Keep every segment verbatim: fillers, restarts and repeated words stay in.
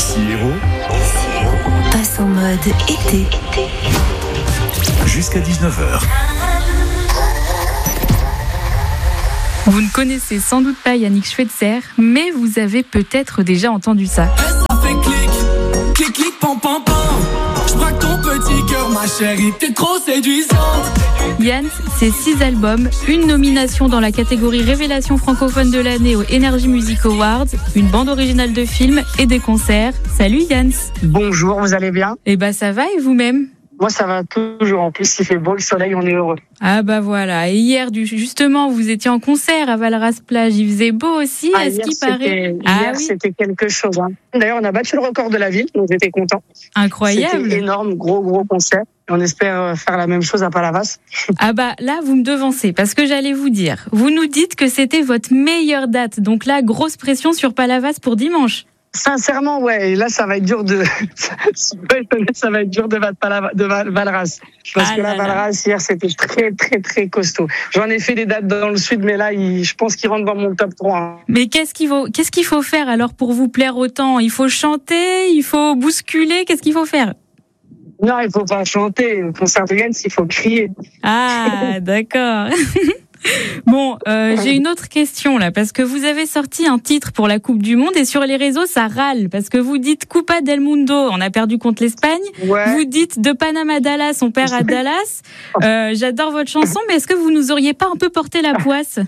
Ici Héros, passe en mode été. Jusqu'à dix-neuf heures. Vous ne connaissez sans doute pas Yannick Schweitzer, mais vous avez peut-être déjà entendu ça. Ça fait clic, clic, clic, pam, pam, pam. Je braque ton petit cœur, ma chérie, t'es trop séduisante. Yann, c'est six albums, une nomination dans la catégorie Révélation francophone de l'année au Energy Music Awards, une bande originale de film et des concerts. Salut Yann. Bonjour, vous allez bien ? Eh ben ça va et vous-même ? Moi ça va toujours, en plus il fait beau, le soleil, on est heureux. Ah bah voilà, et hier justement vous étiez en concert à Valras-Plage, il faisait beau aussi, ah, à ce qui paraît. Ah, hier oui. C'était quelque chose. Hein. D'ailleurs on a battu le record de la ville, donc j'étais content. Incroyable. C'était énorme, gros gros concert. On espère faire la même chose à Palavas. Ah bah là vous me devancez, parce que j'allais vous dire, vous nous dites que c'était votre meilleure date, donc là grosse pression sur Palavas pour dimanche. Sincèrement, ouais. Et là, ça va être dur de, ça va être dur de battre Palavas, de Valras. Parce ah que là, là Valras, hier, c'était très, très, très costaud. J'en ai fait des dates dans le sud, mais là, il, je pense qu'il rentre dans mon top trois. Hein. Mais qu'est-ce qu'il faut, qu'est-ce qu'il faut faire alors pour vous plaire autant? Il faut chanter, il faut bousculer, qu'est-ce qu'il faut faire? Non, il faut pas chanter. Au concert de Yann, il faut crier. Ah, d'accord. Bon, euh, j'ai une autre question là, parce que vous avez sorti un titre pour la Coupe du Monde et sur les réseaux ça râle, parce que vous dites Copa del Mundo, on a perdu contre l'Espagne, ouais. Vous dites de Panama à Dallas, on perd à Dallas. Euh, j'adore votre chanson, mais est-ce que vous nous auriez pas un peu porté la poisse?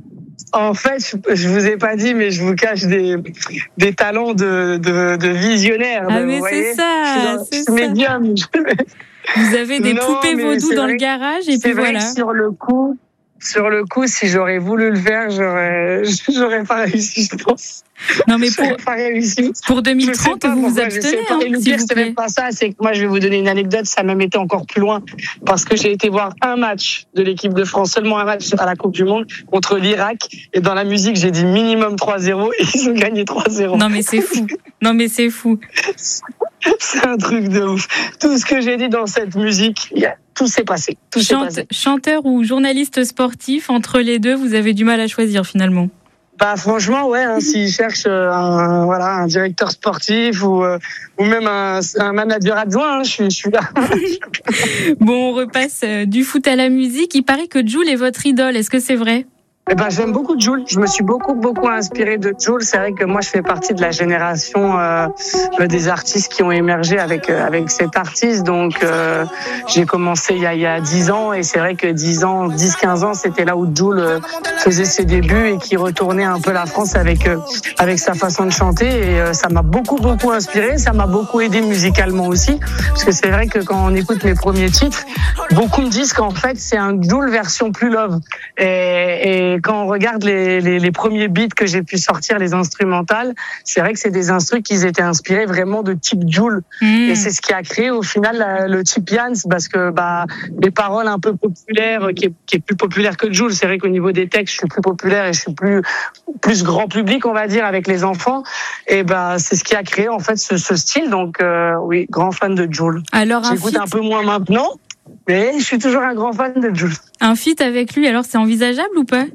En fait, je vous ai pas dit, mais je vous cache des des talents de de, de visionnaire. Ah de, mais vous c'est voyez ça, je c'est ça. Médium. Vous avez des non, poupées vaudou dans vrai, le garage et puis vrai voilà. Que sur le coup. Sur le coup, si j'aurais voulu le faire, j'aurais, j'aurais pas réussi, je pense. Non, mais pour, pas réussi. pour deux mille trente, vous vous abstenez, hein, et le pire, c'est même pas ça, c'est que moi, je vais vous donner une anecdote, ça a même été encore plus loin. Parce que j'ai été voir un match de l'équipe de France, seulement un match à la Coupe du Monde, contre l'Irak. Et dans la musique, j'ai dit minimum trois zéro et ils ont gagné trois zéro. Non, mais c'est fou. Non, mais c'est fou. C'est un truc de ouf. Tout ce que j'ai dit dans cette musique, yeah, tout s'est passé. Tout Chante, s'est passé. Chanteur ou journaliste sportif, entre les deux, vous avez du mal à choisir finalement. Bah franchement ouais, hein, s'ils cherchent un voilà un directeur sportif ou euh, ou même un, un manager adjoint, hein, je suis je suis là. Bon, on repasse du foot à la musique. Il paraît que Jul est votre idole. Est-ce que c'est vrai? Eh ben, j'aime beaucoup Jul. Je me suis beaucoup, beaucoup inspiré de Jul. C'est vrai que moi, je fais partie de la génération euh, des artistes qui ont émergé avec euh, avec cet artiste. Donc, euh, j'ai commencé il y a il y a dix ans et c'est vrai que dix ans, dix, quinze ans, c'était là où Jul euh, faisait ses débuts et qui retournait un peu la France avec euh, avec sa façon de chanter. Et euh, ça m'a beaucoup, beaucoup inspiré. Ça m'a beaucoup aidé musicalement aussi, parce que c'est vrai que quand on écoute mes premiers titres, beaucoup me disent qu'en fait, c'est un Jul version plus love. Et, et quand on regarde les, les, les premiers beats que j'ai pu sortir, les instrumentales, c'est vrai que c'est des instrus qui étaient inspirés vraiment de type Jul. Mmh. Et c'est ce qui a créé au final la, le type Yann, parce que bah les paroles un peu populaires, qui est, qui est plus populaire que Jul. C'est vrai qu'au niveau des textes, je suis plus populaire et je suis plus plus grand public, on va dire, avec les enfants. Et bah c'est ce qui a créé en fait ce, ce style. Donc euh, oui, grand fan de Jul. Alors un j'écoute feat... un peu moins maintenant. Mais je suis toujours un grand fan de Jul. Un feat avec lui, alors c'est envisageable ou pas?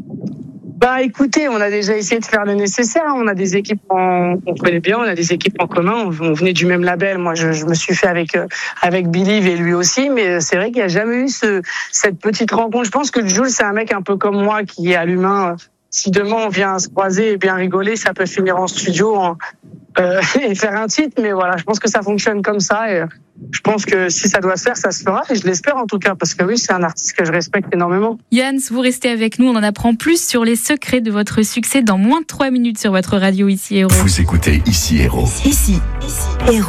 Bah écoutez, on a déjà essayé de faire le nécessaire. On a des équipes, en, on connaît bien, on a des équipes en commun. On, on venait du même label. Moi, je, je me suis fait avec euh, avec Believe et lui aussi. Mais c'est vrai qu'il n'y a jamais eu ce, cette petite rencontre. Je pense que Jul, c'est un mec un peu comme moi qui est à l'humain. Si demain on vient se croiser et bien rigoler, ça peut finir en studio en, euh, et faire un titre. Mais voilà, je pense que ça fonctionne comme ça. Et je pense que si ça doit se faire, ça se fera. Et je l'espère en tout cas, parce que oui, c'est un artiste que je respecte énormément. Yann, vous restez avec nous. On en apprend plus sur les secrets de votre succès dans moins de trois minutes sur votre radio Ici Héros. Vous écoutez Ici Héros. Ici, Ici Héros.